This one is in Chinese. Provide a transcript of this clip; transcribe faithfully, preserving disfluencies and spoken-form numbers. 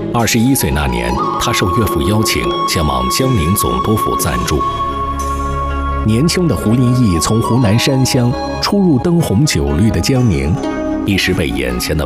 二十一岁那年，他受岳父邀请前往江宁总督府暂住。年轻的胡林翼从湖南山乡初入灯红酒绿的江宁，一时被眼前的